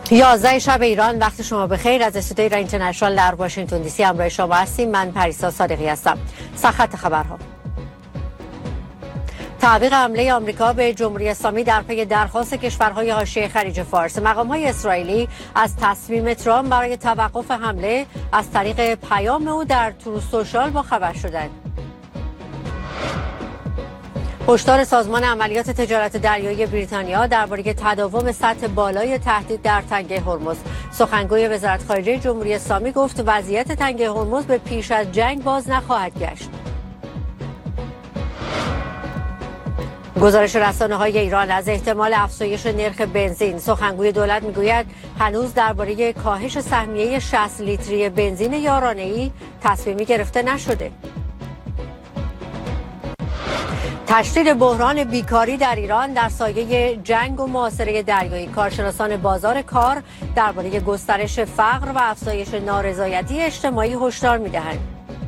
11 شب ایران، وقت شما بخیر. از استودیوی ایران اینترنشنال در واشنگتن دی سی همراه شما هستیم. من پریسا صادقی هستم. سرخط خبرها: تعویق حمله آمریکا به جمهوری اسلامی در پی درخواست کشورهای حاشیه خلیج فارس. مقام‌های اسرائیلی از تصمیم ترامپ برای توقف حمله از طریق پیام او در تروث سوشال باخبر شدند. هشدار سازمان عملیات تجارت دریایی بریتانیا درباره تداوم سطح بالای تهدید در تنگه هرمز. سخنگوی وزارت خارجه جمهوری اسلامی گفت وضعیت تنگه هرمز به پیش از جنگ باز نخواهد گشت. گزارش رسانه‌های ایران از احتمال افزایش نرخ بنزین. سخنگوی دولت میگوید هنوز درباره کاهش سهمیه 60 لیتری بنزین یارانه‌ای تصمیمی گرفته نشده. تشدید بحران بیکاری در ایران در سایه جنگ و محاصره دریایی. کارشناسان بازار کار درباره گسترش فقر و افزایش نارضایتی اجتماعی هشدار می‌دهند.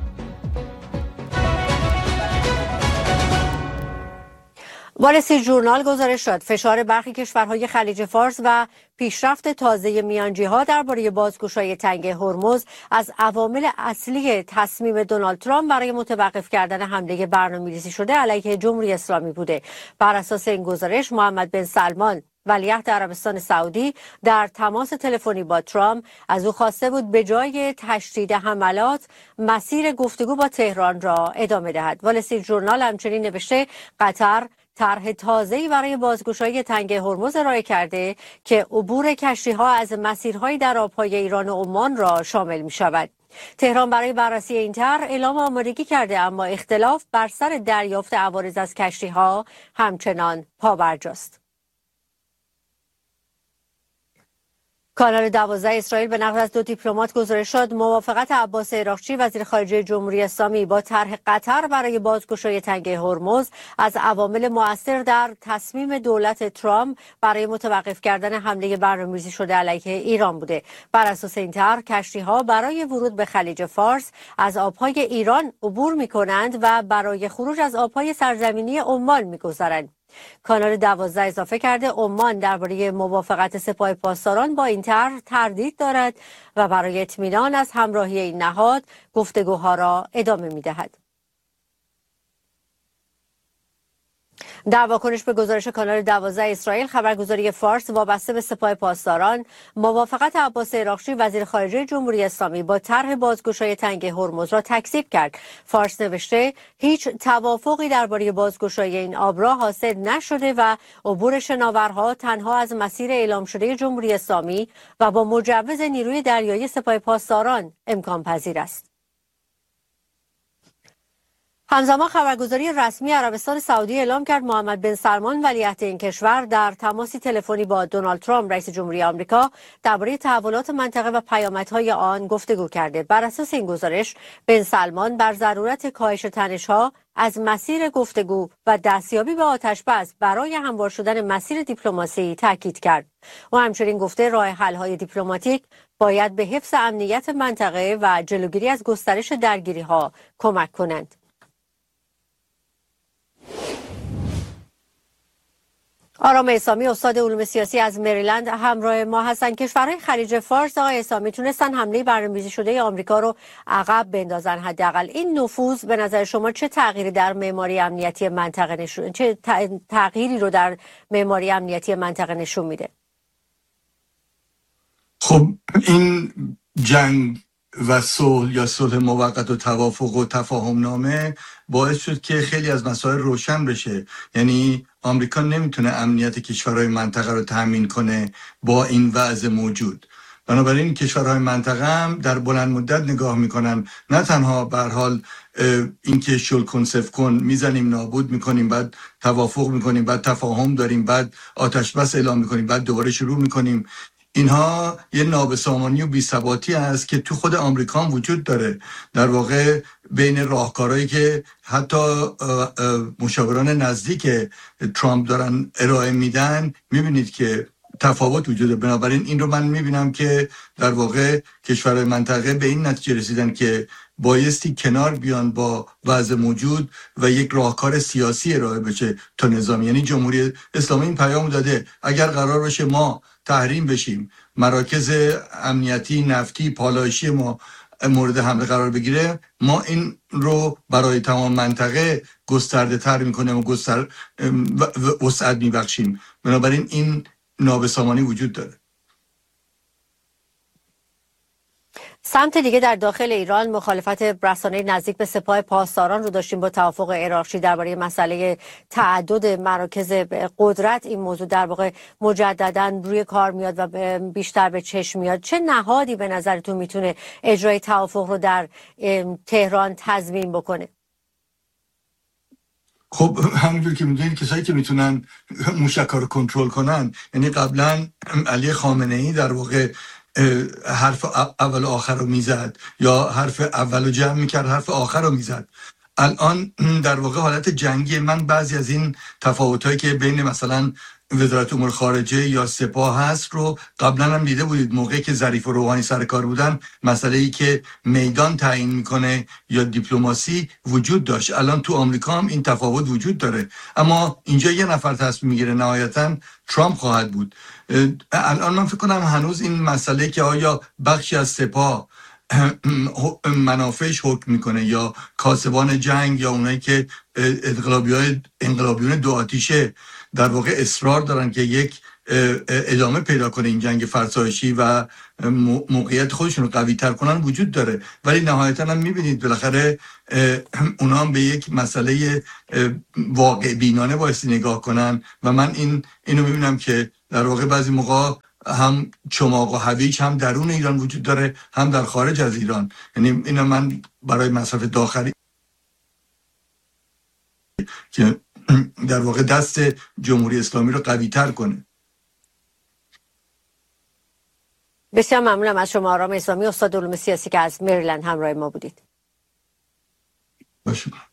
وال استریت ژورنال گزارش داد فشار برخی کشورهای خلیج فارس و پیشرفت تازه میانجی‌ها درباره بازگشایی تنگه هرمز از عوامل اصلی تصمیم دونالد ترامپ برای متوقف کردن حمله برنامه‌ریزی شده علیه جمهوری اسلامی بوده. بر اساس این گزارش محمد بن سلمان ولیعهد عربستان سعودی در تماس تلفنی با ترامپ از او خواسته بود به جای تشدید حملات مسیر گفتگو با تهران را ادامه دهد. وال استریت ژورنال همچنین نوشته قطر طرح تازه‌ای برای بازگشایی تنگه هرمز ارائه کرده که عبور کشتی‌ها از مسیرهای در آب‌های ایران و عمان را شامل می‌شود. تهران برای بررسی این طرح اعلام آمادگی کرده، اما اختلاف بر سر دریافت عوارض از کشتی‌ها همچنان پابرجاست. کانال 12 اسرائیل به نقل از 2 دیپلمات گزارش داد موافقت عباس عراقچی وزیر خارجه جمهوری اسلامی با طرح قطر برای بازگشایی تنگه هرمز از عوامل مؤثر در تصمیم دولت ترامپ برای متوقف کردن حمله برنامه‌ریزی شده علیه ایران بوده. بر اساس این طرح کشتی‌ها برای ورود به خلیج فارس از آب‌های ایران عبور می‌کنند و برای خروج از آب‌های سرزمینی عمان می‌گذرند. کانال 12 اضافه کرده عمان درباره موافقت سپاه پاسداران با این طرح تردید دارد و برای اطمینان از همراهی این نهاد گفتگوها را ادامه می‌دهد. در واکنش به گزارش کانال 12 اسرائیل، خبرگزاری فارس وابسته به سپاه پاسداران موافقت عباس عراقچی وزیر خارجه جمهوری اسلامی با طرح بازگشایی تنگه هرمز را تکذیب کرد. فارس نوشته هیچ توافقی درباره بازگشایی این آبراه حاصل نشده و عبور شناورها تنها از مسیر اعلام شده جمهوری اسلامی و با مجوز نیروی دریایی سپاه پاسداران امکان پذیر است. همزمان خبرگزاری رسمی عربستان سعودی اعلام کرد محمد بن سلمان ولیعهد این کشور در تماسی تلفنی با دونالد ترامپ رئیس جمهوری آمریکا درباره تحولات منطقه و پیامدهای آن گفتگو کرده. بر اساس این گزارش بن سلمان بر ضرورت کاهش تنش‌ها از مسیر گفتگو و دستیابی به آتش‌بس برای هموار شدن مسیر دیپلماسی تاکید کرد. او همچنین گفته راه حل‌های دیپلماتیک باید به حفظ امنیت منطقه و جلوگیری از گسترش درگیری‌ها کمک کنند. آرام اسامی استاد علوم سیاسی از مریلند همراه ما هستند. کشورهای خلیج فارس آقای اسامی تونستن حمله برنامه‌ریزی شده آمریکا رو عقب بندازن. حداقل این نفوذ به نظر شما چه تغییری در معماری امنیتی منطقه چه تغییری رو در معماری امنیتی منطقه نشون میده؟ خب این جنگ و صلح یا صلح موقت و توافق و تفاهم نامه باعث شد که خیلی از مسائل روشن بشه. یعنی آمریکا نمیتونه امنیت کشورهای منطقه رو تامین کنه با این وضع موجود. بنابراین کشورهای منطقه هم در بلند مدت نگاه میکنن، نه تنها به هر حال اینکه شل کن صفر کن میزنیم نابود میکنیم، بعد توافق میکنیم، بعد تفاهم داریم، بعد آتش بس اعلام میکنیم، بعد دوباره شروع میکنیم. اینها یه نابسامانی و بی‌ثباتی است که تو خود آمریکا هم وجود داره. در واقع بین راهکارهایی که حتی مشاوران نزدیک ترامپ دارن ارائه میدن، میبینید که تفاوت وجود داره. بنابراین این رو من میبینم که در واقع کشورهای منطقه به این نتیجه رسیدن که بایستی کنار بیان با وضع موجود و یک راهکار سیاسی ارائه بشه تا نظامی. یعنی جمهوری اسلامی این پیام داده اگر قرار باشه ما تحریم بشیم، مراکز امنیتی، نفتی، پالایشی ما مورد حمله قرار بگیره، ما این رو برای تمام منطقه گسترده تر میکنیم و وسعت میبخشیم. بنابراین این نابسامانی وجود داره. سمت دیگه در داخل ایران مخالفت رسانه‌ای نزدیک به سپاه پاسداران رو داشتیم با توافق عراقچی درباره مسئله تعدد مراکز قدرت. این موضوع در واقع مجددا روی کار میاد و بیشتر به چشم میاد. چه نهادی به نظرتون میتونه اجرای توافق رو در تهران تضمین بکنه؟ خب همونجور که میدونید کسایی که میتونن موشک‌ها رو کنترل کنن، یعنی قبلا علی خامنه‌ای در واقع حرف اول و آخر رو میزد یا حرف اول رو جمع میکرد حرف آخر رو میزد. الان در واقع حالت جنگی. من بعضی از این تفاوتایی که بین مثلا وزارت امور خارجه یا سپاه هست رو قبلا هم دیده بودید. موقعی که ظریف و روحانی سر کار بودن مسئله ای که میدان تعیین میکنه یا دیپلماسی وجود داشت. الان تو آمریکا هم این تفاوت وجود داره، اما اینجا یه نفر تصمیم میگیره، نهایتا ترامپ خواهد بود. الان من فکر کنم هنوز این مسئله که آیا بخشی از سپاه منافعش حکم میکنه یا کاسبان جنگ یا اونایی که انقلابیون دو آتیشه در واقع اصرار دارن که یک ادامه پیدا کنه این جنگ فرسایشی و موقعیت خودشون رو قوی تر کنن وجود داره. ولی نهایتا هم میبینید بالاخره اونا هم به یک مسئله واقع بینانه بایستی نگاه کنن و من اینو میبینم که در واقع بعضی موقع هم چماق و هویج هم درون ایران وجود داره هم در خارج از ایران. یعنی اینو من برای مصرف داخلی که در واقع دست جمهوری اسلامی رو قوی تر کنه. بسیار ممنونم از شما آرام اسلامی، استاد علوم سیاسی که از مریلند همراه ما بودید. باشه.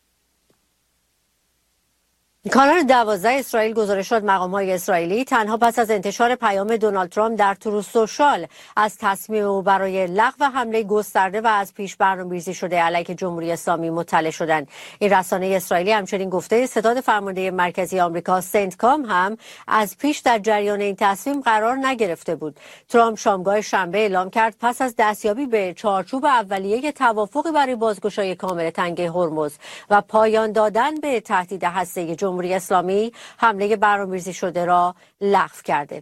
کانال 12 اسرائیل گزارش داد مقام‌های اسرائیلی تنها پس از انتشار پیام دونالد ترامپ در تروس سوشال از تصمیم او برای لغو حمله گسترده و از پیش برنامه‌ریزی شده علیه جمهوری اسلامی مطلع شدند. این رسانه اسرائیلی همچنین گفته ستاد فرمانده مرکزی آمریکا سنتکام هم از پیش در جریان این تصمیم قرار نگرفته بود. ترامپ شامگاه شنبه اعلام کرد پس از دستیابی به چارچوب اولیه توافقی برای بازگشایی کامل تنگه هرمز و پایان دادن به تهدید هسته‌ای جمهوری اسلامی حمله برنامه‌ریزی شده را لغو کرده.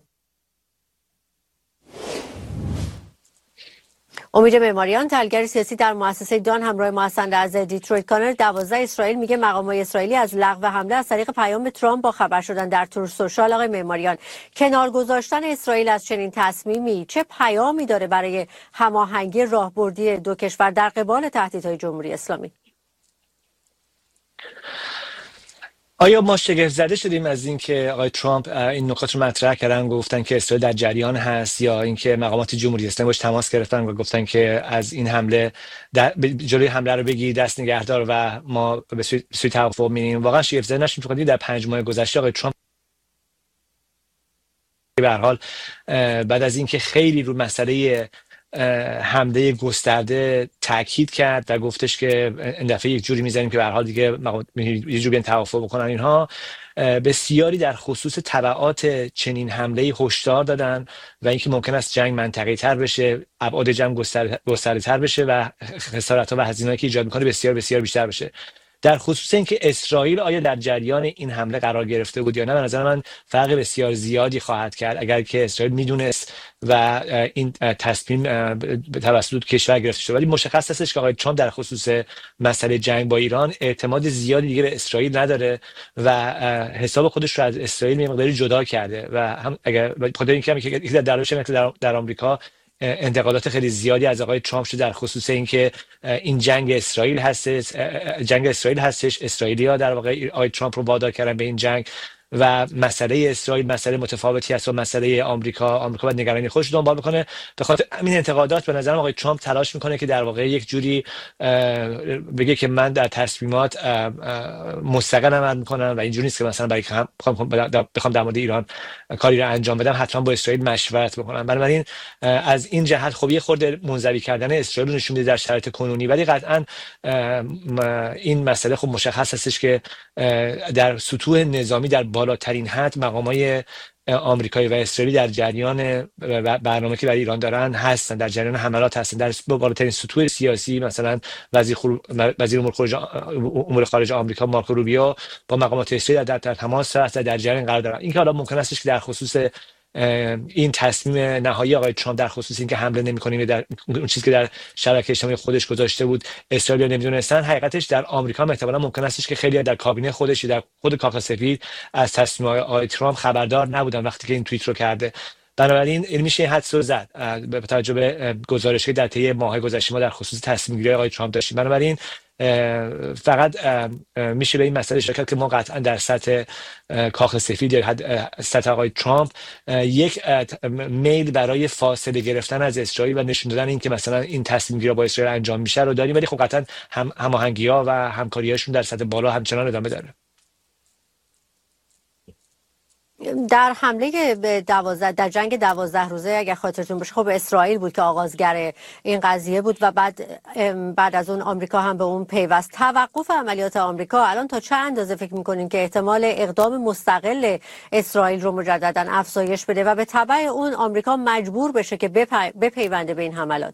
امید معماریان، تحلیلگر سیاسی در مؤسسه دان همراه ما هستند از دیترویت. کانال 12 اسرائیل میگه مقامات اسرائیلی از لغو حمله از طریق پیام ترامپ با خبر شدن در تروس سوشال. آقای معماریان، کنار گذاشتن اسرائیل از چنین تصمیمی چه پیامی داره برای هماهنگی راهبردی دو کشور در قبال تهدیدهای جمهوری اسلامی؟ آیا ما شگفت زده شدیم از اینکه آقای ترامپ این نکات رو مطرح کردن، گفتن که اسرائیل در جریان هست، یا اینکه مقامات جمهوری اسلامی باش تماس گرفتن و گفتن که از این حمله جلوی حمله رو بگی، دست نگهدار و ما به سوی توافق میریم؟ واقعا شگفت زده نشیم، چون در 5 ماه گذشته آقای ترامپ به هر حال بعد از اینکه خیلی رو مسئله حمله گسترده تاکید کرد و گفتش که این دفعه یک جوری میزنیم که به هر حال دیگه یه جوری توافق بکنن، اینها بسیاری در خصوص تبعات چنین حمله هشدار دادن و اینکه ممکن است جنگ منطقه‌ای تر بشه، ابعاد جنگ گسترده تر بشه و خسارت‌ها و هزینه‌ای که ایجاد می‌کنه بسیار بسیار بیشتر بشه. در خصوص اینکه اسرائیل آیا در جریان این حمله قرار گرفته بود یا نه، به نظر من فرق بسیار زیادی خواهد کرد اگر که اسرائیل میدونست و این تصمیم توسط کشور گرفته شد. ولی مشخص هستش که آقای ترامپ در خصوص مسئله جنگ با ایران اعتماد زیادی دیگه به اسرائیل نداره و حساب خودش رو از اسرائیل یه مقداری جدا کرده و هم اگر خاطر اینکه در آمریکا انتقادات خیلی زیادی از آقای ترامپ شده در خصوص اینکه این جنگ اسرائیل هستش، اسرائیلی‌ها در واقع آقای ترامپ رو وادار کردن به این جنگ و مسئله اسرائیل مسئله متفاوتی است با مسئله آمریکا باید نگرانی خودش دنبال بکنه. به خاطر همین انتقادات به نظر آقای ترامپ تلاش میکنه که در واقع یک جوری بگه که من در تصمیمات مستقل عمل میکنم و اینجوری نیست که مثلا برای بخوام در مورد ایران کاری رو انجام بدم حتما با اسرائیل مشورت بکنم. بنابراین از این جهت خب یه خورده منزوی کردن اسرائیل رو نشون میده در شرایط کنونی، ولی قطعا این مسئله خب مشخص هستش که در سطوح نظامی در بالاترین حد مقامای آمریکایی و اسرائیلی در جریان برنامه که برای ایران دارن هستن، در جریان حملات هستن. در بالاترین سطوح سیاسی مثلا وزیر امور خارجه آمریکا مارکو روبیو با مقامات اسرائیل در تماس هست، در جریان قرار دارن. این که حالا ممکن است که در خصوص این تصمیم نهایی آقای ترامپ در خصوص اینکه حمله نمی‌کنیم در اون چیزی که در شبکه اجتماعی خودش گذاشته بود اسرائیل نمیدونستن، حقیقتش در آمریکا احتمالاً ممکن است که خیلی در کابینه خودش در خود کاخ سفید از تصمیم آقای ترامپ خبردار نبودن وقتی که این توییت رو کرده. بنابراین این میشه حدس رو زد به توجه به گزارش‌های در طی ماه گذشته ما در خصوص تصمیم‌گیری آقای ترامپ داشتیم. بنابراین فقط میشه به این مسئله اشاره کرد که ما قطعا در سطح کاخ سفید یا سطح آقای ترامپ یک میل برای فاصله گرفتن از اسرائیل و نشون دادن این که مثلا این تصمیم گیری با اسرائیل انجام میشه رو داریم، ولی خب قطعا هماهنگی‌ها و همکاری‌هاشون در سطح بالا همچنان ادامه داره. در حمله به در جنگ 12 روزه اگر خاطرتون باشه خب اسرائیل بود که آغازگر این قضیه بود و بعد از اون آمریکا هم به اون پیوست. توقف عملیات آمریکا الان تا چه اندازه فکر می‌کنین که احتمال اقدام مستقل اسرائیل رو مجددا افزایش بده و به تبع اون آمریکا مجبور بشه که بپیونده به این حملات؟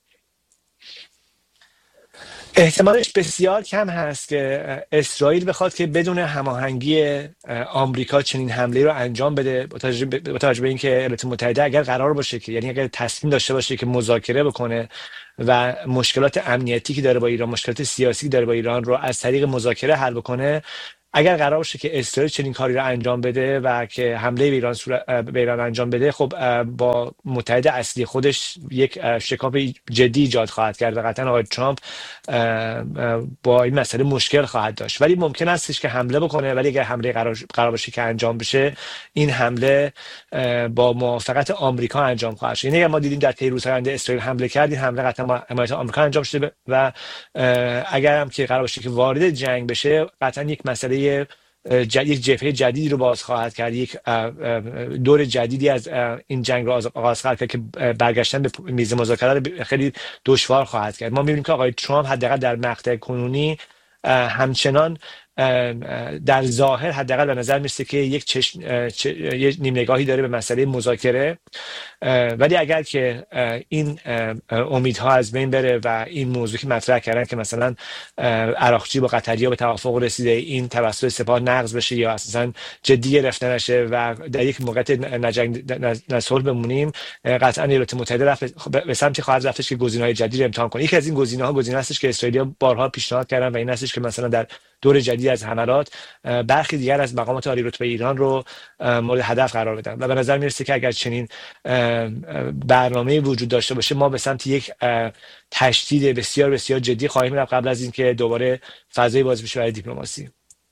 احتمالش بسیار کم هست که اسرائیل بخواد که بدون هماهنگی آمریکا چنین حمله رو انجام بده، با توجه به اینکه ایالات متحده اگر قرار باشه که یعنی اگر تصمیم داشته باشه که مذاکره بکنه و مشکلات امنیتی که داره با ایران، مشکلات سیاسی که داره با ایران رو از طریق مذاکره حل بکنه، اگر قرار باشه که اسرائیل چنین کاری رو انجام بده و که حمله به ایران انجام بده، خب با متحد اصلی خودش یک شکاف جدی ایجاد خواهد کرد و قطعا آقای ترامپ با این مسئله مشکل خواهد داشت. ولی ممکن استش که حمله بکنه، ولی اگر حمله قرار باشه که انجام بشه، این حمله با موافقت آمریکا انجام خواهد شد. یعنی اگر ما دیدیم در طی روزهای آینده اسرائیل حمله کرد، این حمله قطعا با حمایت آمریکا انجام شده و اگر هم که قرار باشه که وارد جنگ بشه، قطعا یک مسئله یک جبهه جدیدی رو باز خواهد کرد، یک دور جدیدی از این جنگ رو آغاز خواهد کرد که برگشتن به میز مذاکره خیلی دشوار خواهد کرد. ما می‌بینیم که آقای ترامپ حداقل در مقطع کنونی همچنان در ظاهر حداقل به نظر میرسه که یک نیم نگاهی داره به مسئله مذاکره، ولی اگر که این امیدها از بین بره و این موضوعی که مطرح کردن که مثلا عراقچی با قطری‌ها به توافق رسیده، این توسط سپاه نقض بشه یا اساسا جدی گرفته نشه و در یک موقعیت نصلح بمونیم، قطعا ایالات متحده به سمتی خواهد رفتش که گزینه‌های جدید رو امتحان کنه. یکی از این گزینه‌ها گزینه هستش که اسرائیلی‌ها بارها پیشنهاد کردن و این هستش که مثلا در دور جدید از حملات برخی دیگر از مقامات عالی رتبه ایران رو مورد هدف قرار بدن و به نظر میرسه که اگر چنین برنامه وجود داشته باشه، ما به سمت یک تشدید بسیار بسیار جدی خواهیم رفت قبل از اینکه دوباره فضای باز بشه برای دیپلماسی.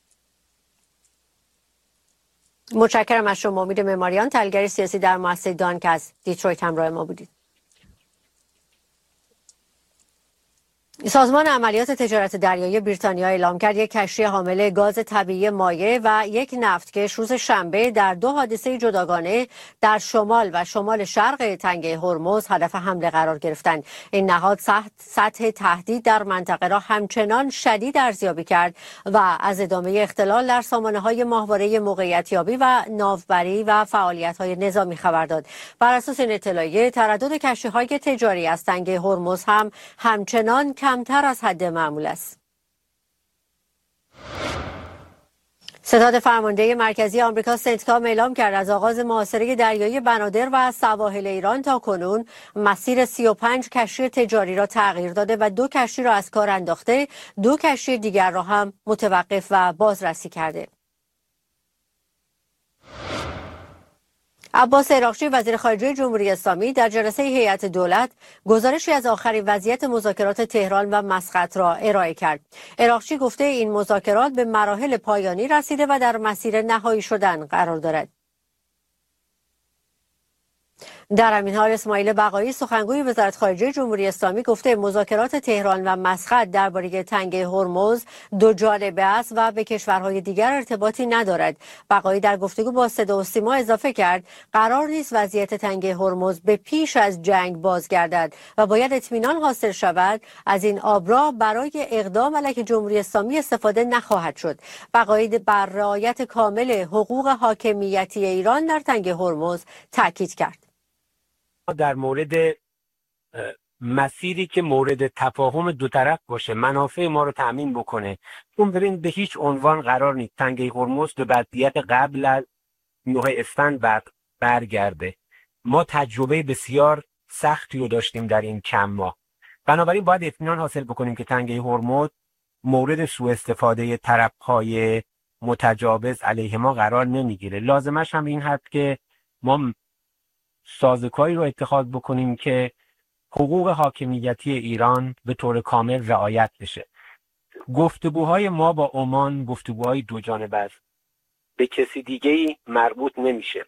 متشکرم از شما. امید معماریان، تحلیلگر سیاسی در مؤسسه دان که از دیترویت همراه ما بودید. سازمان عملیات تجارت دریایی بریتانیا اعلام کرد یک کشتی حامل گاز طبیعی مایع و یک نفتکش روز شنبه در دو حادثه جداگانه در شمال و شمال شرق تنگه هرمز هدف حمله قرار گرفتند. این نهاد سطح تهدید در منطقه را همچنان شدید ارزیابی کرد و از ادامه اختلال در سامانه‌های ماهواره موقعیت‌یابی و ناوبری و فعالیت‌های نظامی خبر داد. بر اساس این اطلاعیه، تردد کشتی‌های تجاری از تنگه هرمز هم همچنان کمتر از حد معمول است. ستاد فرمانده مرکزی آمریکا سنتکام اعلام کرد از آغاز محاصره دریایی بنادر و سواحل ایران تا کنون مسیر 35 کشتی تجاری را تغییر داده و 2 کشتی را از کار انداخته، 2 کشتی دیگر را هم متوقف و بازرسی کرده. عباس عراقچی وزیر خارجه جمهوری اسلامی در جلسه هیئت دولت گزارشی از آخرین وضعیت مذاکرات تهران و مسقط را ارائه کرد. عراقچی گفته این مذاکرات به مراحل پایانی رسیده و در مسیر نهایی شدن قرار دارد. در همین حال اسماعیل بقایی سخنگوی وزارت خارجه جمهوری اسلامی گفته مذاکرات تهران و مسقط درباره تنگه هرمز دو جانبه است و به کشورهای دیگر ارتباطی ندارد. بقایی در گفتگو با صدا و سیما اضافه کرد قرار نیست وضعیت تنگه هرمز به پیش از جنگ بازگردد و باید اطمینان حاصل شود از این آبراه برای اقدام علیه جمهوری اسلامی استفاده نخواهد شد. بقایی بر رعایت کامل حقوق حاکمیتی ایران در تنگه هرمز تاکید کرد. در مورد مسیری که مورد تفاهم دو طرف باشه، منافع ما رو تأمین بکنه، اون ببین به هیچ عنوان قرار نیست تنگه هرمز به وضعیت قبل از 9 اسفند برگرده. ما تجربه بسیار سختی رو داشتیم در این چند ماه. بنابراین باید اطمینان حاصل بکنیم که تنگه هرمز مورد سوء استفاده طرف‌های متجاوز علیه ما قرار نمیگیره. لازمش هم این هست که ما سازوکاری رو اتخاذ بکنیم که حقوق حاکمیتی ایران به طور کامل رعایت بشه. گفتگوهای ما با عمان گفتگوهای دو جانبه است، به کسی دیگه‌ای مربوط نمیشه.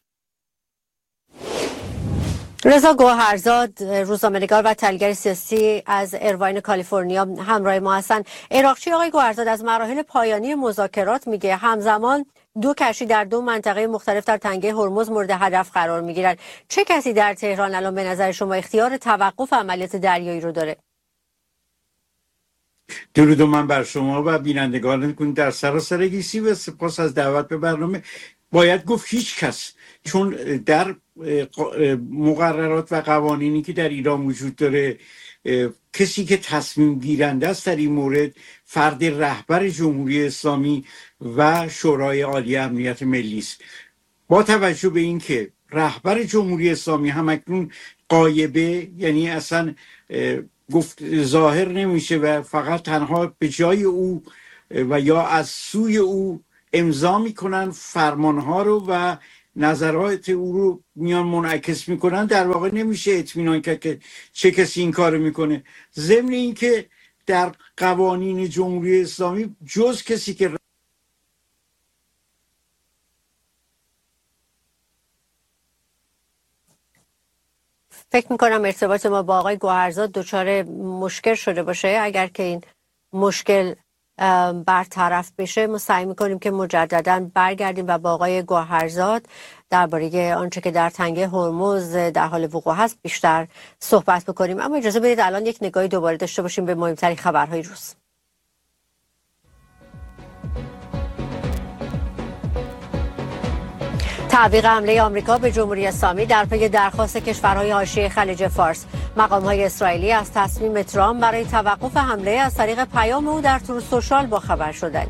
رضا گوهرزاد روزنامه‌نگار و تحلیلگر سیاسی از ایرواین کالیفرنیا همراه ما هستند. عراقچی آقای گوهرزاد از مراحل پایانی مذاکرات میگه همزمان دو کشتی در دو منطقه مختلف در تنگه هرمز مورد هدف قرار میگیرند. چه کسی در تهران الان به نظر شما اختیار توقف عملیات دریایی رو داره؟ درود من بر شما و بینندگان کنید در سراسر گیسی و سپاس از دعوت به برنامه. باید گفت هیچ کس، چون در مقررات و قوانینی که در ایران وجود داره کسی که تصمیم گیرنده است در این مورد فرد رهبر جمهوری اسلامی و شورای عالی امنیت ملی است. با توجه به این که رهبر جمهوری اسلامی همکنون غایبه، یعنی اصلا گفت ظاهر نمیشه و فقط تنها به جای او و یا از سوی او امضا میکنن فرمانها رو و نظرات او رو میان منعکس میکنن، در واقع نمیشه اطمینان کرد که چه کسی این کارو میکنه. ضمن این که در قوانین جمهوری اسلامی جز کسی که فکر میکنم ارتباط ما با آقای گوهرزاد دچار مشکل شده باشه. اگر که این مشکل برطرف بشه ما سعی میکنیم که مجددا برگردیم و با آقای گوهرزاد درباره آنچه که در تنگه هرمز در حال وقوع هست بیشتر صحبت بکنیم. اما اجازه بدید الان یک نگاهی دوباره داشته باشیم به مهمترین خبرهای روز. تعویق حمله آمریکا به جمهوری اسلامی در پی درخواست کشورهای حاشیه خلیج فارس. مقام‌های اسرائیلی از تصمیم ترامپ برای توقف حمله از طریق پیام او در تروث سوشال باخبر شدند.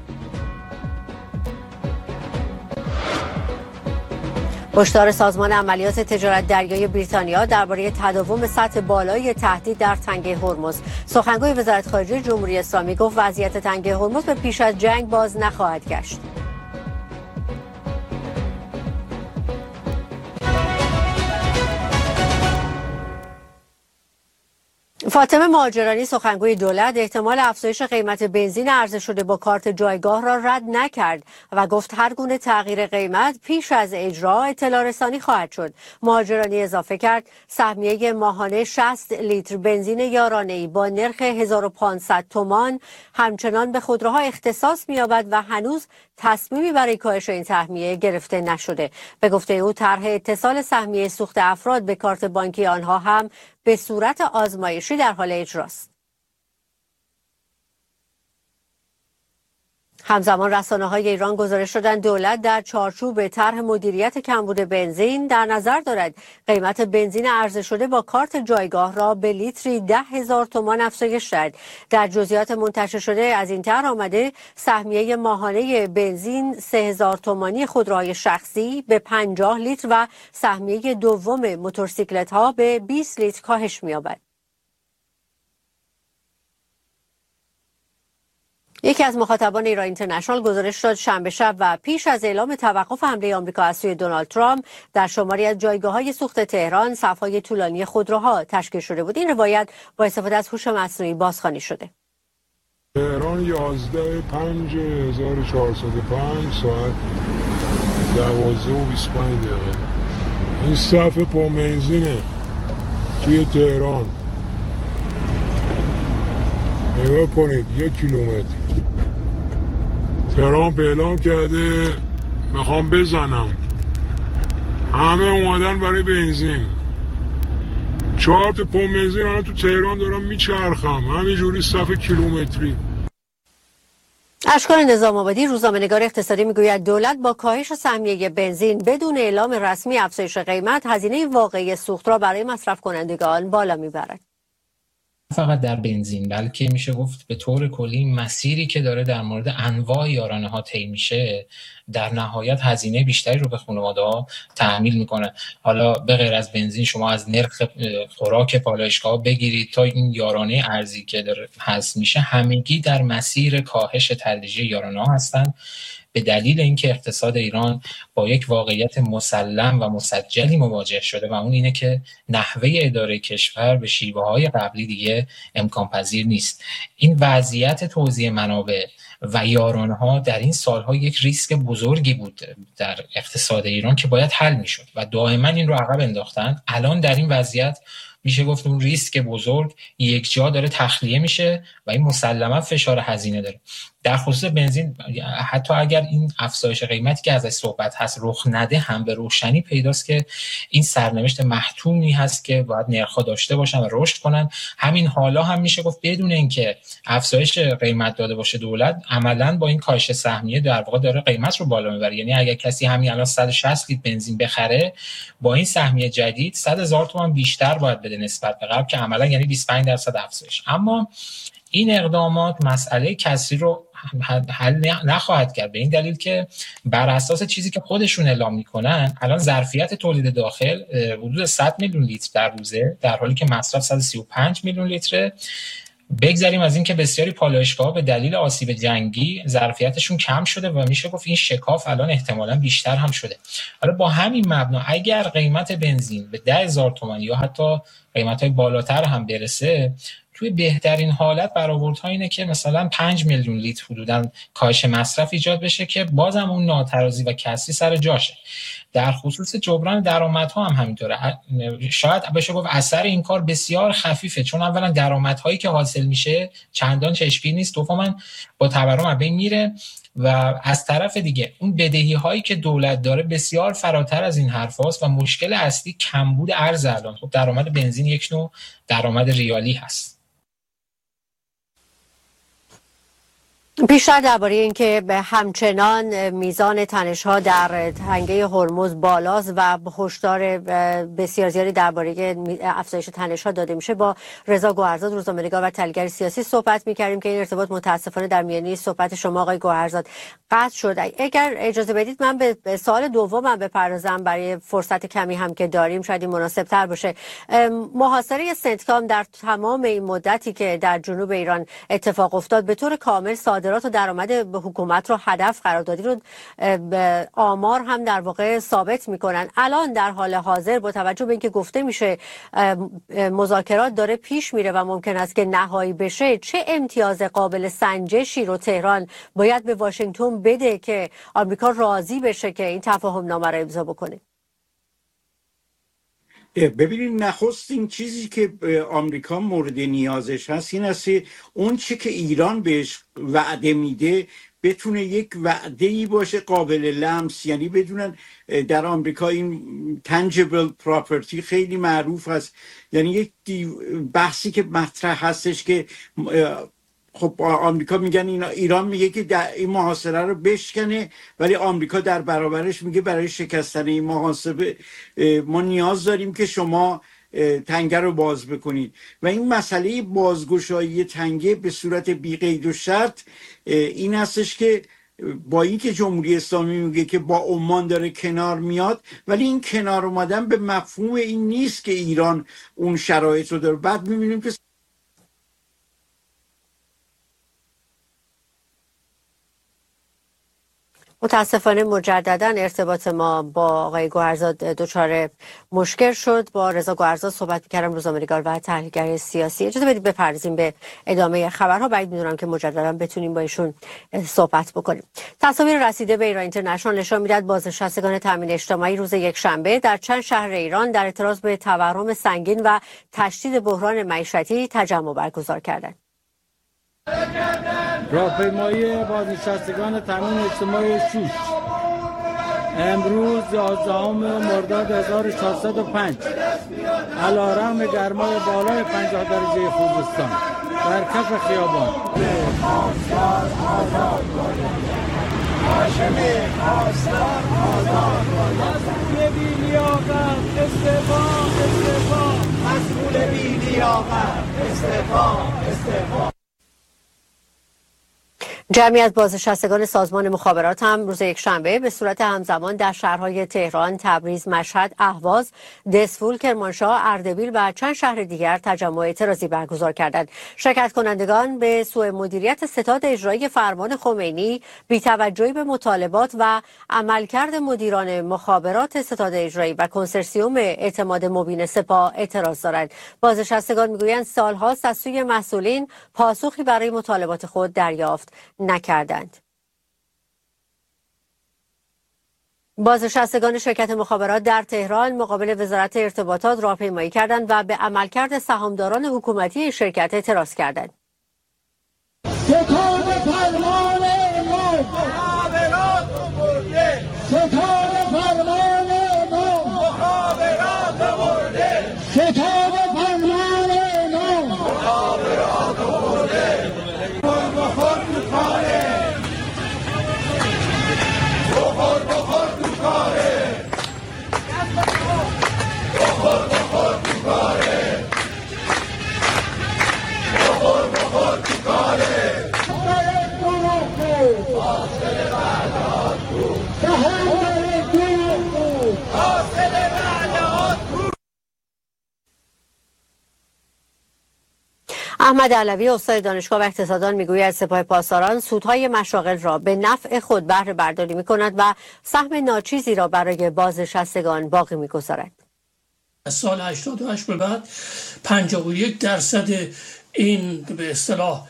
هشدار سازمان عملیات تجارت دریایی بریتانیا درباره تداوم سطح بالای تهدید در تنگه هرمز. سخنگوی وزارت خارجه جمهوری اسلامی گفت وضعیت تنگه هرمز به پیش از جنگ باز نخواهد گشت. فاطمه مهاجرانی سخنگوی دولت احتمال افزایش قیمت بنزین عرضه شده با کارت جایگاه را رد نکرد و گفت هر گونه تغییر قیمت پیش از اجرا اطلاع رسانی خواهد شد. مهاجرانی اضافه کرد سهمیه ماهانه 60 لیتر بنزین یارانه‌ای با نرخ 1500 تومان همچنان به خودروها اختصاص می‌یابد و هنوز تصمیمی برای کاهش این سهمیه گرفته نشده. به گفته او طرح اتصال سهمیه سوخت افراد به کارت بانکی آنها هم به صورت آزمایشی در حال اجراست. همزمان رسانه‌های ایران گزارش دادند دولت در چارچوب طرح مدیریت کمبود بنزین در نظر دارد قیمت بنزین عرضه شده با کارت جایگاه را به لیتری 10,000 تومان افزایش دهد. در جزئیات منتشر شده از این طرح آمده سهمیه ماهانه بنزین 3,000 تومانی خودروهای شخصی به 50 لیتر و سهمیه دوم موتورسیکلت‌ها به 20 لیتر کاهش می‌یابد. یکی از مخاطبان ایران اینترنشنال گزارش داد شنبه شب و پیش از اعلام توقف حمله آمریکا از سوی دونالد ترامپ در شماری از جایگاه‌های سوخت تهران صف‌های طولانی خودروها تشکیل شده بود. این روایت با استفاده از هوش مصنوعی بازخوانی شده. تهران 11/5/1405 ساعت 12:25. این صف پربنزینه توی تهران. نگاه کنید 1 کیلومتر. ترامپ اعلام کرده میخوام بزنم. همه اومدن برای بنزین. 4 تا پمپ بنزین الان تو تهران دارم میچرخم. همینجوری صف کیلومتری. اشکان نظام آبادی روزنامه‌نگار اقتصادی میگوید دولت با کاهش سهمیه بنزین بدون اعلام رسمی افزایش قیمت هزینه واقعی سوخت را برای مصرف کنندگان بالا میبرد. فقط در بنزین بلکه میشه گفت به طور کلی مسیری که داره در مورد انواع یارانه ها طی میشه در نهایت هزینه بیشتری رو به خانواده‌ها تحمیل میکنه. حالا به غیر از بنزین شما از نرخ خوراک پالایشگاه بگیرید تا این یارانه ارزی که داره هست میشه همگی در مسیر کاهش تدریجی یارانه ها هستند به دلیل اینکه اقتصاد ایران با یک واقعیت مسلم و مسجلی مواجه شده و اون اینه که نحوه اداره کشور به شیوه‌های قبلی دیگه امکان پذیر نیست. این وضعیت توزیع منابع و یارانه‌ها در این سالها یک ریسک بزرگی بود در اقتصاد ایران که باید حل می‌شد و دائما این رو عقب انداختن. الان در این وضعیت میشه گفت اون ریسک بزرگ یک جا داره تخلیه میشه و این مسلما فشار هزینه داره. در خصوص بنزین حتی اگر این افزایش قیمتی که ازش صحبت هست رخ نده هم به روشنی پیداست که این سرنوشت محتومی هست که باید نرخ‌ها داشته باشن و رشد کنن. همین حالا هم میشه گفت بدون اینکه افزایش قیمت داده باشه دولت عملاً با این کاهش سهمیه در واقع داره قیمت رو بالا میبره. یعنی اگر کسی همین الان 160 لیتر بنزین بخره با این سهمیه جدید 100,000 تومان بیشتر باید بده نسبت به قبل که عملاً یعنی 25% افزایش. اما این اقدامات مسئله کسری رو حل نخواهد کرد به این دلیل که بر اساس چیزی که خودشون اعلام میکنن الان ظرفیت تولید داخل حدود 100 میلیون لیتر در روزه در حالی که مصرف 135 میلیون لیتره. بگذاریم از این که بسیاری پالایشگاه‌ها به دلیل آسیب جنگی ظرفیتشون کم شده و میشه گفت این شکاف الان احتمالاً بیشتر هم شده. حالا با همین مبنا اگر قیمت بنزین به 10,000 تومان یا حتی قیمت‌های بالاتر هم برسه توی بهترین حالت برآوردها اینه که مثلا 5 میلیون لیتر حدوداً کاهش مصرف ایجاد بشه که بازم اون ناترازی و کسری سر جاشه. در خصوص جبران درآمدها هم همینطوره. شاید بشه گفت اثر این کار بسیار خفیفه چون اولا درآمدهایی که حاصل میشه چندان چشمگیر نیست، دوما با تورم از بین میره و از طرف دیگه اون بدهی هایی که دولت داره بسیار فراتر از این حرف هاست و مشکل اصلی کمبود ارز الان. خب درآمد بنزین یک نوع درآمد ریالی هست. بیشتر درباره اینکه به همچنان میزان تنش‌ها در تنگه هرمز بالاست و هشدار بسیار زیادی درباره افزایش تنش‌ها داده میشه با رضا گوهرزاد روزنامه‌نگار و تحلیلگر سیاسی صحبت می‌کردیم که این ارتباط متاسفانه در میانی صحبت شما آقای گوهرزاد قطع شد. اگر اجازه بدید من به سوال دومم بپردازم برای فرصت کمی هم که داریم شاید این مناسب‌تر باشه. محاصره سنتکام در تمام این مدتی که در جنوب ایران اتفاق افتاد به طور کامل صادرات و درآمد به حکومت رو هدف قرار دادی رو آمار هم در واقع ثابت میکنن. الان در حال حاضر با توجه به اینکه گفته میشه مذاکرات داره پیش میره و ممکن است که نهایی بشه، چه امتیاز قابل سنجشی رو تهران باید به واشنگتن بده که آمریکا راضی بشه که این تفاهم نامه رو امضا بکنه؟ ببینید نخست این چیزی که آمریکا مورد نیازش هست این است اون چی که ایران بهش وعده میده بتونه یک وعده‌ای باشه قابل لمس. یعنی بدونن در آمریکا این tangible property خیلی معروف هست. یعنی یک بحثی که مطرح هستش که خب آمریکا میگن ایران میگه که این محاصره رو بشکنه ولی آمریکا در برابرش میگه برای شکستن این محاصره ما نیاز داریم که شما تنگه رو باز بکنید. و این مسئله بازگشایی تنگه به صورت بی قید و شرط این هستش که با اینکه جمهوری اسلامی میگه که با عمان داره کنار میاد ولی این کنار اومدن به مفهوم این نیست که ایران اون شرایط رو داره. بعد میبینیم که متاسفانه مجددا ارتباط ما با آقای گوهرزاد دچار مشکل شد. با رضا گوهرزاد صحبت می‌کردم، روزنامه‌نگار و تحلیلگر سیاسی. اجازه بدید بپردازیم به ادامه خبرها. بعد می‌دونم که مجددا بتونیم با ایشون صحبت بکنیم. تصاویر رسیده به ایران اینترنشنال نشان می‌دهد بازنشستگان تامین اجتماعی روز یکشنبه در چند شهر ایران در اعتراض به تورم سنگین و تشدید بحران معیشتی تجمع برگزار کردند. راهپیمایی بازنشستگان تامین اجتماعی شوش امروز 11 مرداد 1405 علیرغم گرمای بالای 50 درجه خوزستان در کف خیابان جمعی از بازنشستگان سازمان مخابرات هم روز یکشنبه به صورت همزمان در شهرهای تهران، تبریز، مشهد، اهواز، دسفول، کرمانشاه، اردبیل و چند شهر دیگر تجمع اعتراضی برگزار کردند. شرکت کنندگان به سوء مدیریت ستاد اجرایی فرمان خمینی، بی‌توجهی به مطالبات و عملکرد مدیران مخابرات ستاد اجرایی و کنسرسیوم اعتماد مبین سپاه اعتراض دارند. بازنشستگان میگویند سالهاست از سوی مسئولین پاسخی برای مطالبات خود دریافت نکردند. بازنشستگان شرکت مخابرات در تهران مقابل وزارت ارتباطات راهپیمایی کردند و به عملکرد سهامداران حکومتی شرکت اعتراض کردند. ستاد فرمان امام مخابرات برده، ستاد فرمان امام مخابرات برده، ستاد فرمان امام مخابرات برده. بخور تو کاره، بخور تو کاره، بخور تو کاره، بخور تو کاره. احمد علوی استاد دانشگاه و اقتصاددان میگوید سپاه پاسداران سودهای مشاغل را به نفع خود بهره برداری میکند و سهم ناچیزی را برای بازنشستگان باقی میگذارد. از سال 88 به بعد 51% این به اصطلاح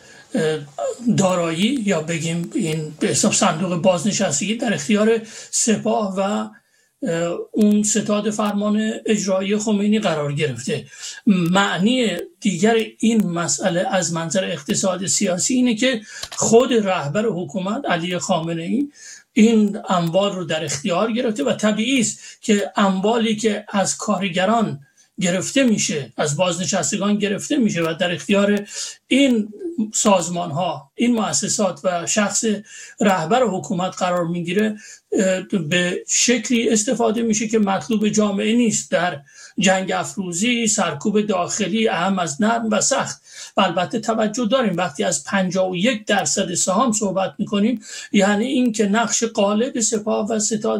دارایی یا بگیم این به حساب صندوق بازنشستگی در اختیار سپاه و اون ستاد فرمان اجرایی خمینی قرار گرفته. معنی دیگر این مسئله از منظر اقتصاد سیاسی اینه که خود رهبر حکومت علی خامنه‌ای این اموال رو در اختیار گرفته و طبیعی است که اموالی که از کارگران گرفته میشه، از بازنشستگان گرفته میشه و در اختیار این سازمان ها، این مؤسسات و شخص رهبر حکومت قرار میگیره، به شکلی استفاده میشه که مطلوب جامعه نیست. در جنگ افروزی سرکوب داخلی اهم از نرم و سخت. و البته توجه داریم وقتی از 51% سهام صحبت میکنیم، یعنی این که نقش غالب سپاه و ستاد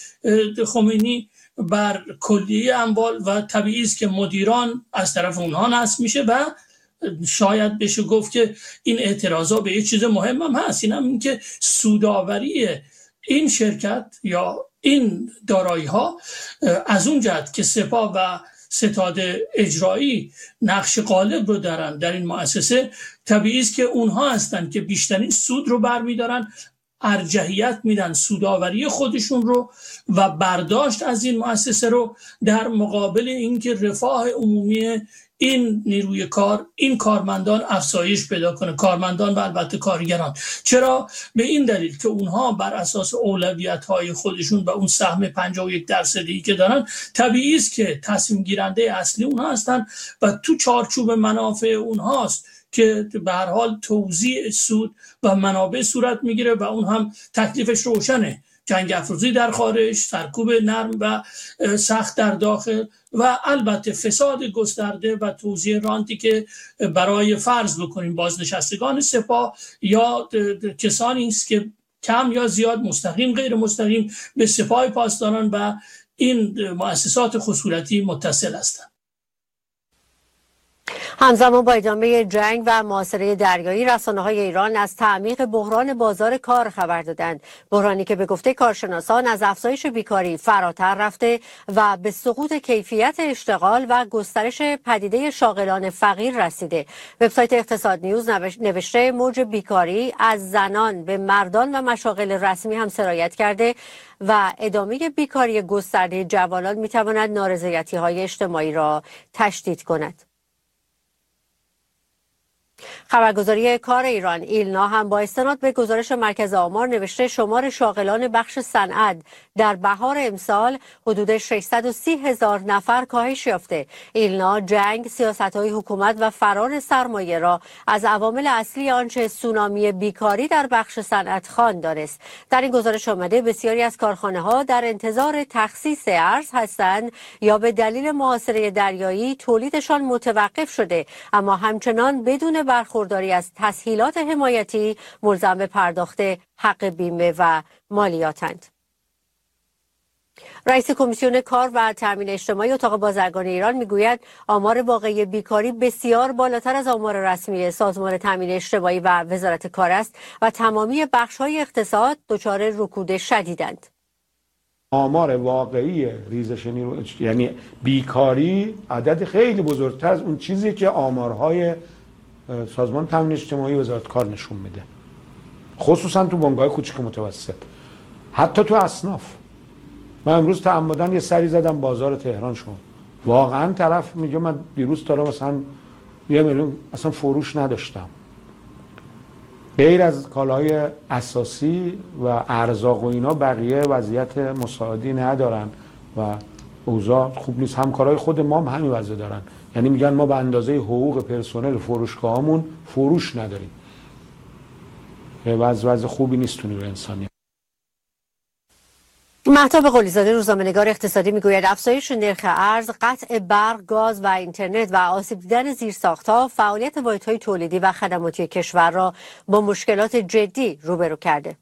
خمینی بر کلیه اموال و طبیعی است که مدیران از طرف اونها نصب میشه و شاید بشه گفت که این اعتراضا به یه چیز مهم هم هست، این هم این که سودآوری این شرکت یا این دارایی ها از اون جهت که سپاه و ستاد اجرایی نقش غالب رو دارن در این مؤسسه، طبیعی است که اونها هستن که بیشترین سود رو برمیدارن، ارجحیت میدن سودآوری خودشون رو و برداشت از این مؤسسه رو در مقابل اینکه رفاه عمومی این نیروی کار، این کارمندان افزایش پیدا کنه، کارمندان و البته کارگران. چرا؟ به این دلیل که اونها بر اساس اولویت‌های خودشون و اون سهم 51% که دارن، طبیعی است که تصمیم گیرنده اصلی اونها هستن و تو چارچوب منافع اونهاست که به هر حال توزیع سود و منابع صورت میگیره و اون هم تکلیفش روشنه: جنگ افروزی در خارج، سرکوب نرم و سخت در داخل و البته فساد گسترده و توزیع رانتی که برای فرض بکنیم بازنشستگان سپاه یا کسانی است که کم یا زیاد مستقیم غیر مستقیم به سپاه پاسداران و این مؤسسات خصوصی متصل هستند. همزمان با ادامه جنگ و محاصره دریایی، رسانه‌های ایران از تعمیق بحران بازار کار خبر دادند. بحرانی که به گفته کارشناسان از افزایش بیکاری فراتر رفته و به سقوط کیفیت اشتغال و گسترش پدیده شاغلان فقیر رسیده. وبسایت اقتصاد نیوز نوشته موج بیکاری از زنان به مردان و مشاغل رسمی هم سرایت کرده و ادامه بیکاری گسترده جوانان می‌تواند نارضایتی‌های اجتماعی را تشدید کند. خبرگزاری کار ایران ایلنا هم با استناد به گزارش مرکز آمار نوشته شمار شاغلان بخش صنعت در بهار امسال حدود 630,000 نفر کاهش یافته. ایلنا جنگ، سیاست‌های حکومت و فرار سرمایه را از عوامل اصلی آنچه سونامی بیکاری در بخش صنعت خواند دانست. در این گزارش آمده بسیاری از کارخانه‌ها در انتظار تخصیص ارز هستند یا به دلیل محاصره دریایی تولیدشان متوقف شده، اما همچنان بدون برخورداری از تسهیلات حمایتی ملزم به پرداخت حق بیمه و مالیاتند. رئیس کمیسیون کار و تامین اجتماعی اتاق بازرگانی ایران میگوید آمار واقعی بیکاری بسیار بالاتر از آمار رسمی سازمان تامین اجتماعی و وزارت کار است و تمامی بخش‌های اقتصاد دچار رکود شدیدند. آمار واقعی ریزش نیرو یعنی بیکاری عدد خیلی بزرگتر از اون چیزی که آمارهای سازمان تامین اجتماعی و وزارت کار نشون میده، خصوصا تو بنگاه‌های کوچیک و متوسط، حتی تو اصناف. من امروز تعمدن یه سری زدم بازار تهران شد، واقعا طرف میگه من دیروز تا مثلا 1 میلیون اصلا فروش نداشتم. غیر از کالاهای اساسی و ارزاق و اینا بقیه وضعیت مساعدی ندارن و اوضاع خوب نیست. همکارای خود ما هم همین وضع دارن، یعنی میگن ما به اندازه حقوق پرسنل فروشگاهامون فروش نداریم. وضع خوبی نیست تو نیروی انسانی. مهتاب قلیزاده روزنامه‌نگار اقتصادی میگوید افزایش نرخ ارز، قطع برق، گاز و اینترنت و آسیب دیدن زیرساخت‌ها فعالیت واحدهای تولیدی و خدماتی کشور را با مشکلات جدی روبرو کرده.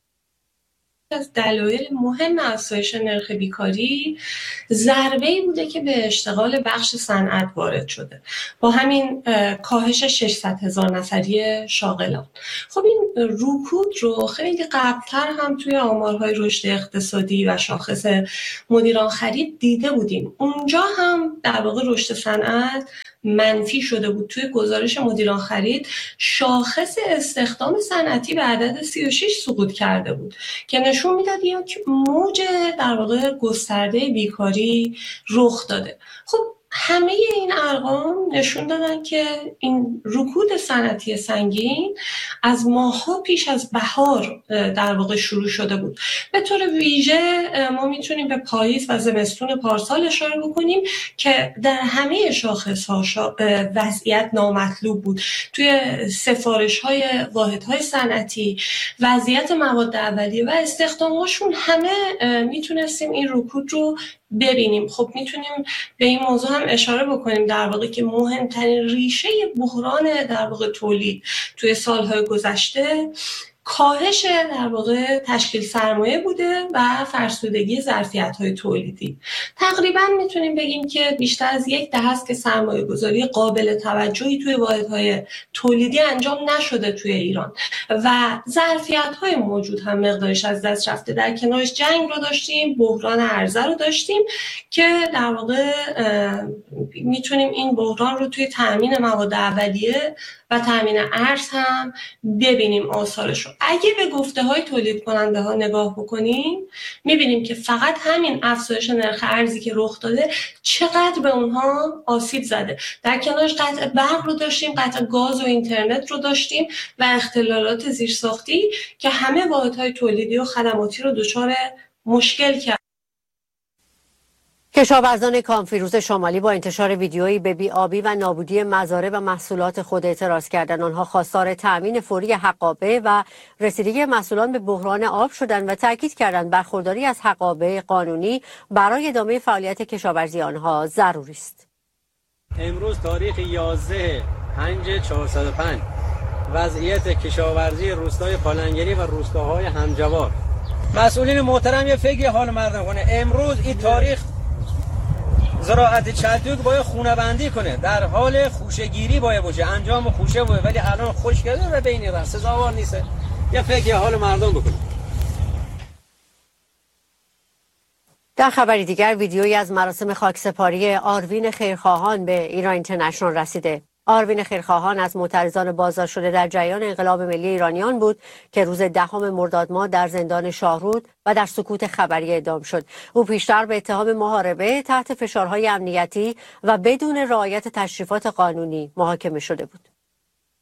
از دلایل مهم افزایش نرخ بیکاری ضربه‌ای بوده که به اشتغال بخش صنعت وارد شده با همین کاهش 600,000 نفری شاغلان. خب این رکود رو خیلی قبلتر هم توی آمارهای رشد اقتصادی و شاخص مدیران خرید دیده بودیم. اونجا هم در واقع رشد صنعت منفی شده بود. توی گزارش مدیران خرید شاخص استخدام صنعتی به عدد 36 سقوط کرده بود که نشون میداد یک موج در واقع گسترده بیکاری رخ داده. خب همه این ارقام نشون دادن که این رکود صنعتی سنگین از ماه‌ها پیش از بهار در واقع شروع شده بود. به طور ویژه ما میتونیم به پاییز و زمستون پارسال اشاره بکنیم که در همه شاخص‌ها وضعیت نامطلوب بود. توی سفارش‌های واحدهای صنعتی، وضعیت مواد اولیه و استخدام‌هاشون همه میتونستیم این رکود رو ببینیم. خب میتونیم به این موضوع هم اشاره بکنیم در واقع که مهمترین ریشه بحران در واقع تولید توی سالهای گذشته کاهش در واقع تشکیل سرمایه بوده و فرسودگی ظرفیت‌های تولیدی. تقریبا میتونیم بگیم که بیشتر از 10 دهه است که سرمایه‌گذاری قابل توجهی توی واحدهای تولیدی انجام نشده توی ایران و ظرفیت‌های موجود هم مقدارش از دست رفته. در کنارش جنگ رو داشتیم، بحران عرضه رو داشتیم که در واقع میتونیم این بحران رو توی تامین مواد اولیه و تامین ارز هم ببینیم آثارش رو. اگه به گفته های تولید کننده ها نگاه بکنیم میبینیم که فقط همین افزایش نرخ ارزی که رخ داده چقدر به اونها آسیب زده. در کنارش قطع برق رو داشتیم، قطع گاز و اینترنت رو داشتیم و اختلالات زیرساختی که همه واحدهای تولیدی و خدماتی رو دچار مشکل کرد. کشاورزان کامفیروز شمالی با انتشار ویدیویی به بی‌آبی و نابودی مزارع و محصولات خود اعتراض کردند. آنها خواستار تأمین فوری حقابه و رسیدگی محصولان به بحران آب شدند و تاکید کردند برخورداری از حقابه قانونی برای ادامه فعالیت کشاورزی آنها ضروری است. امروز تاریخ 11/5/405 وضعیت کشاورزی روستای پالنگری و روستاهای همجوار. مسئولین محترم یه فکر حال مردم کنه. امروز این تاریخ زراعت چلتوک باید خونه بندی کنه، در حال خوشه‌گیری باید باشه، انجام خوشه باید، ولی الان خوش کرده و بین را سزاوار نیست. یه فکر حال مردم بکنه. در خبری دیگر ویدیویی از مراسم خاکسپاری آروین خیرخواهان به ایران اینترنشنال رسیده. آروین خیرخواهان از معترضان بازداشت شده در جریان انقلاب ملی ایرانیان بود که روز 10 مرداد ماه در زندان شاهرود و در سکوت خبری اعدام شد. او پیشتر به اتهام محاربه تحت فشارهای امنیتی و بدون رعایت تشریفات قانونی محاکمه شده بود.